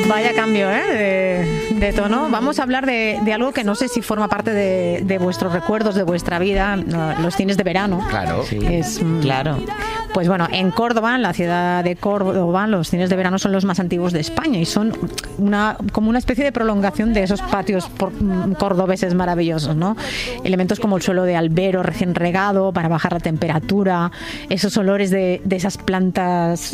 Vaya cambio, de tono. Vamos a hablar de algo que no sé si forma parte de vuestros recuerdos, de vuestra vida, los cines de verano. Claro. Sí, claro. Pues bueno, en Córdoba, en la ciudad de Córdoba, los cines de verano son los más antiguos de España y son como una especie de prolongación de esos patios cordobeses maravillosos, ¿no? Elementos como el suelo de albero recién regado para bajar la temperatura, esos olores de esas plantas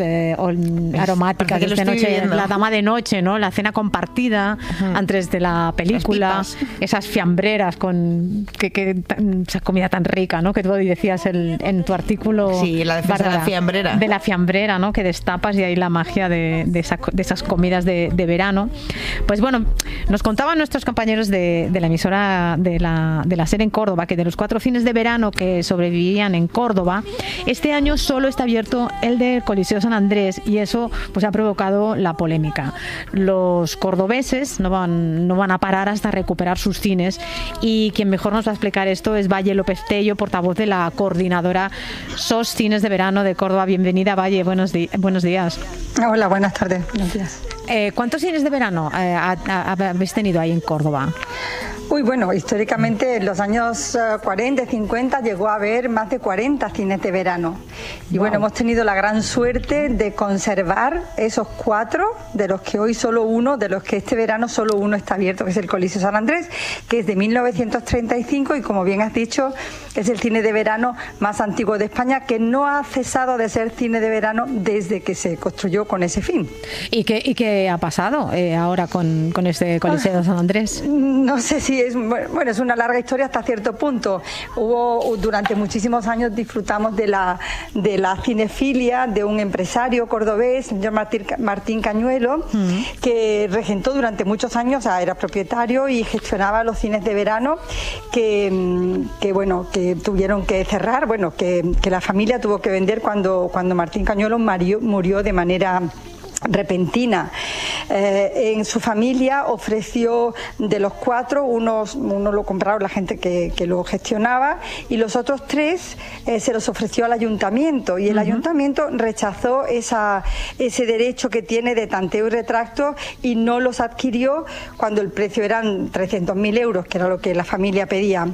aromáticas de esta noche, viendo la dama de noche, ¿no? La cena compartida antes de la película, esas fiambreras con esa comida tan rica, ¿no? Que tú decías en tu artículo. Sí, la defensa de la fiambrera. De la fiambrera, ¿no? Que destapas y ahí la magia de esas comidas de verano. Pues bueno, nos contaban nuestros compañeros de la emisora de la SER en Córdoba que de los 4 cines de verano que sobrevivían en Córdoba, este año solo está abierto el del Coliseo San Andrés y eso pues ha provocado la polémica. Los cordobeses no van a parar hasta recuperar sus cines y quien mejor nos va a explicar esto es Valle López Tello, portavoz de la coordinadora SOS Cines de Verano de Córdoba. Bienvenida, Valle, buenos días. Hola, buenas tardes. Buenos días. ¿Cuántos cines de verano habéis tenido ahí en Córdoba? Uy, bueno, históricamente en los años 40 y 50 llegó a haber más de 40 cines de verano. Y bueno, hemos tenido la gran suerte de conservar esos 4, de los que hoy solo uno, de los que este verano solo uno está abierto, que es el Coliseo San Andrés, que es de 1935 y como bien has dicho, es el cine de verano más antiguo de España, que no ha cesado de ser cine de verano desde que se construyó con ese fin. ¿Y qué ha pasado ahora con este Coliseo San Andrés? No sé si es una larga historia hasta cierto punto. Durante muchísimos años disfrutamos de la cinefilia de un empresario cordobés, señor Martín Cañuelo, que regentó durante muchos años, era propietario y gestionaba los cines de verano que tuvieron que cerrar, que la familia tuvo que vender cuando Martín Cañuelo murió de manera repentina. En su familia ofreció de los 4, uno lo compraron la gente que lo gestionaba y los otros 3 se los ofreció al ayuntamiento y el ayuntamiento rechazó ese derecho que tiene de tanteo y retracto y no los adquirió cuando el precio eran 300.000 euros, que era lo que la familia pedía.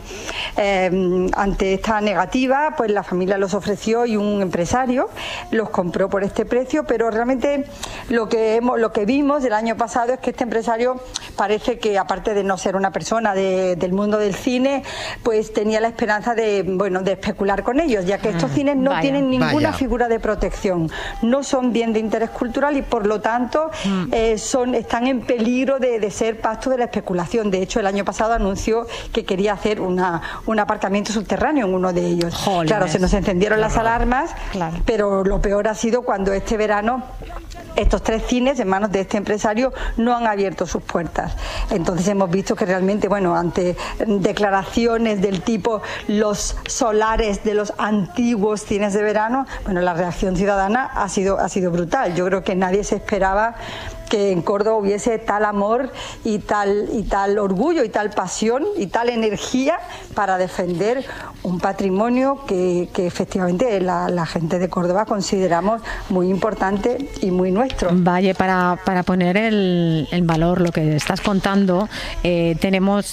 Ante esta negativa, pues la familia los ofreció y un empresario los compró por este precio, pero realmente lo que vimos del año pasado es que este empresario parece que, aparte de no ser una persona del mundo del cine, pues tenía la esperanza de especular con ellos, ya que estos cines no tienen ninguna figura de protección, no son bien de interés cultural y por lo tanto están en peligro de ser pasto de la especulación. De hecho, el año pasado anunció que quería hacer un aparcamiento subterráneo en uno de ellos. Jolines. Claro, se nos encendieron las alarmas, pero lo peor ha sido cuando este verano estos 3 cines en manos de este empresario no han abierto sus puertas. Entonces hemos visto que realmente, ante declaraciones del tipo los solares de los antiguos cines de verano, la reacción ciudadana ha sido brutal. Yo creo que nadie se esperaba que en Córdoba hubiese tal amor y tal orgullo y tal pasión y tal energía para defender un patrimonio que efectivamente la gente de Córdoba consideramos muy importante y muy nuestro. Valle, para poner en valor lo que estás contando, tenemos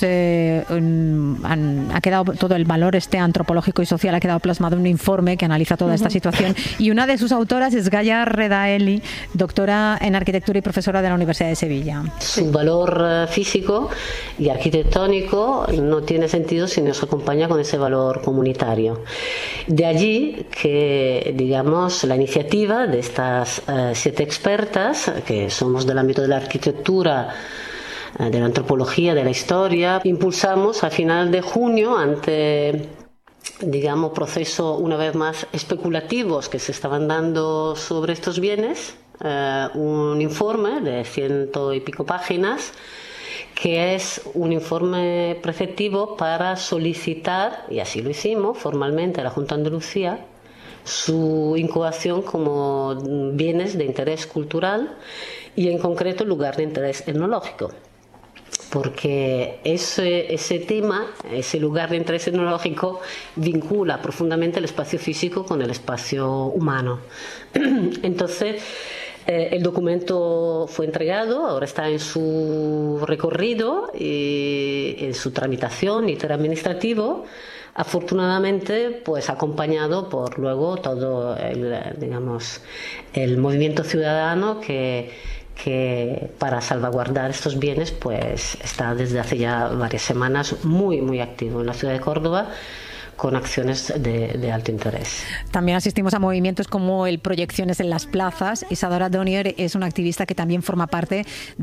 ha quedado todo el valor antropológico y social, ha quedado plasmado en un informe que analiza toda esta situación y una de sus autoras es Gaia Redaeli, doctora en arquitectura y profesora de la Universidad de Sevilla. Su valor físico y arquitectónico no tiene sentido si no se acompaña con ese valor comunitario. De allí que, digamos, la iniciativa de estas 7 expertas, que somos del ámbito de la arquitectura, de la antropología, de la historia, impulsamos a final de junio ante procesos una vez más especulativos que se estaban dando sobre estos bienes, un informe de 100 y pico páginas que es un informe preceptivo para solicitar, y así lo hicimos formalmente a la Junta de Andalucía, su incubación como bienes de interés cultural y en concreto lugar de interés etnológico. Porque ese tema, ese lugar de interés etnológico, vincula profundamente el espacio físico con el espacio humano. Entonces, El documento fue entregado, ahora está en su recorrido y en su tramitación interadministrativo, afortunadamente pues acompañado por luego todo el movimiento ciudadano que para salvaguardar estos bienes pues está desde hace ya varias semanas muy activo en la ciudad de Córdoba, con acciones de alto interés. También asistimos a movimientos como el Proyecciones en las Plazas. Isadora Donier es una activista que también forma parte